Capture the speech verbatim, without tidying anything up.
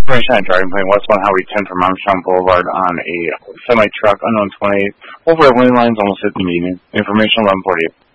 Information at driving plane westbound Highway ten from Armstrong Boulevard on a semi-truck, unknown twenty-eight, over the lane lines, almost hit the median. Information eleven forty-eight.